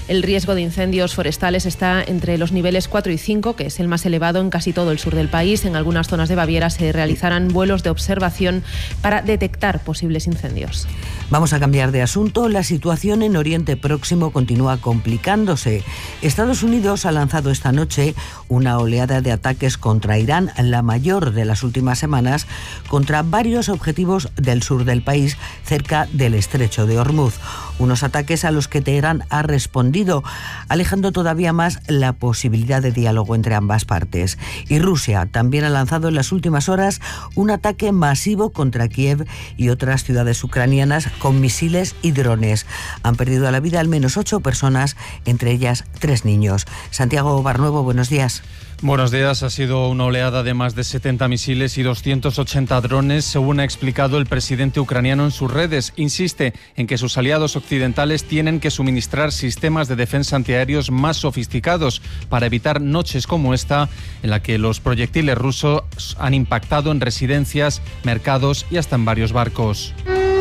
El riesgo de incendios forestales está entre los niveles 4 y 5, que es el más elevado en casi todo el sur del país. En algunas zonas de Baviera se realizarán vuelos de observación para detectar posibles incendios. Vamos a cambiar de asunto. La situación en Oriente Próximo continúa complicándose. Estados Unidos ha lanzado esta noche una oleada de ataques contra Irán, la mayor de las últimas semanas, contra varios objetivos del sur del país, cerca del estrecho de Hormuz. Unos ataques a los que Teherán ha respondido, alejando todavía más la posibilidad de diálogo entre ambas partes. Y Rusia también ha lanzado en las últimas horas un ataque masivo contra Kiev y otras ciudades ucranianas con misiles y drones. Han perdido la vida al menos 8 personas, entre ellas 3 niños. Santiago Barnuevo, buenos días. Buenos días. Ha sido una oleada de más de 70 misiles y 280 drones, según ha explicado el presidente ucraniano en sus redes. Insiste en que sus aliados occidentales tienen que suministrar sistemas de defensa antiaéreos más sofisticados para evitar noches como esta, en la que los proyectiles rusos han impactado en residencias, mercados y hasta en varios barcos.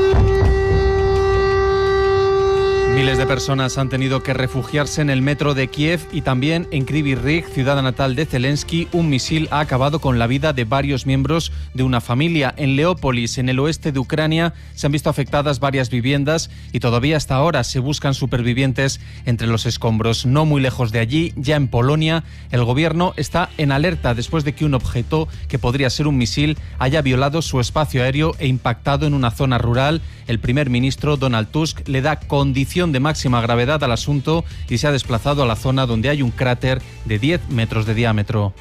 Miles de personas han tenido que refugiarse en el metro de Kiev y también en Kryvyi Rih, ciudad natal de Zelensky. Un misil ha acabado con la vida de varios miembros de una familia. En Leópolis, en el oeste de Ucrania, se han visto afectadas varias viviendas y todavía hasta ahora se buscan supervivientes entre los escombros. No muy lejos de allí, ya en Polonia, el gobierno está en alerta después de que un objeto que podría ser un misil haya violado su espacio aéreo e impactado en una zona rural. El primer ministro Donald Tusk le da condición de máxima gravedad al asunto y se ha desplazado a la zona donde hay un cráter de 10 metros de diámetro.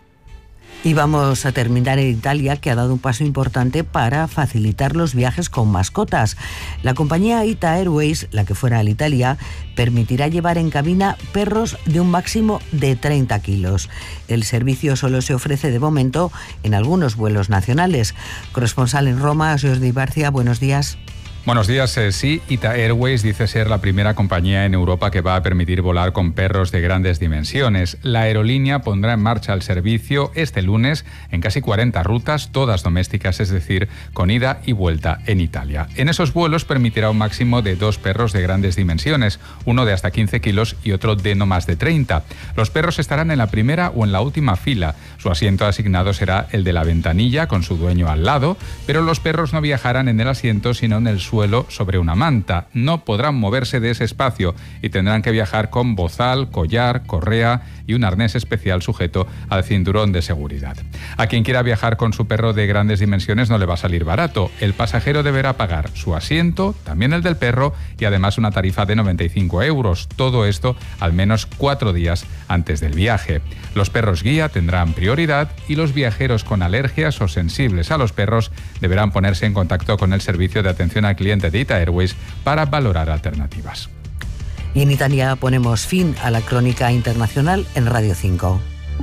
Y vamos a terminar en Italia, que ha dado un paso importante para facilitar los viajes con mascotas. La compañía Ita Airways, la que fuera Alitalia, permitirá llevar en cabina perros de un máximo de 30 kilos. El servicio solo se ofrece de momento en algunos vuelos nacionales. Corresponsal en Roma, Jordi Barcia, buenos días. Buenos días. Sí, Ita Airways dice ser la primera compañía en Europa que va a permitir volar con perros de grandes dimensiones. La aerolínea pondrá en marcha el servicio este lunes en casi 40 rutas, todas domésticas, es decir, con ida y vuelta en Italia. En esos vuelos permitirá un máximo de 2 perros de grandes dimensiones, uno de hasta 15 kilos y otro de no más de 30. Los perros estarán en la primera o en la última fila. Su asiento asignado será el de la ventanilla, con su dueño al lado, pero los perros no viajarán en el asiento, sino en el suelo sobre una manta. No podrán moverse de ese espacio y tendrán que viajar con bozal, collar, correa y un arnés especial sujeto al cinturón de seguridad. A quien quiera viajar con su perro de grandes dimensiones no le va a salir barato. El pasajero deberá pagar su asiento, también el del perro, y además una tarifa de 95 euros. Todo esto al menos 4 días antes del viaje. Los perros guía tendrán prioridad y los viajeros con alergias o sensibles a los perros deberán ponerse en contacto con el servicio de atención al cliente de Ita Airways para valorar alternativas. Y en Italia ponemos fin a la crónica internacional en Radio 5.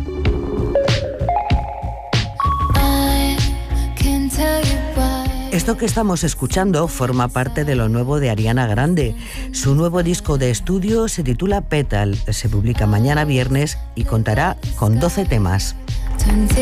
Esto que estamos escuchando forma parte de lo nuevo de Ariana Grande. Su nuevo disco de estudio se titula Petal, se publica mañana viernes y contará con 12 temas.